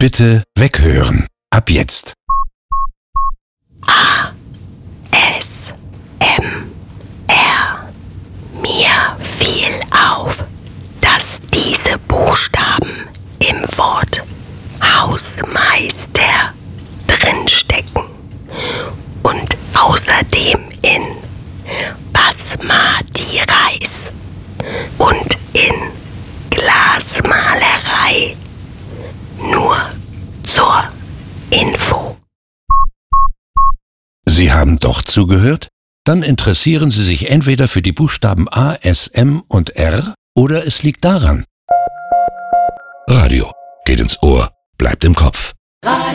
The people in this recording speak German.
Bitte weghören. Ab jetzt. ASMR. Mir fiel auf, dass diese Buchstaben im Wort Hausmeister drinstecken und außerdem in Basmati Reis und in Glasmalerei. Nur zur Info. Sie haben doch zugehört? Dann interessieren Sie sich entweder für die Buchstaben A, S, M und R oder es liegt daran. Radio geht ins Ohr, bleibt im Kopf. Radio.